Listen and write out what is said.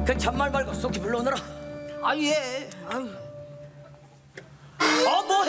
그 잔말 말고 쏙히 불러오너라. 아 예. 아유. 어머!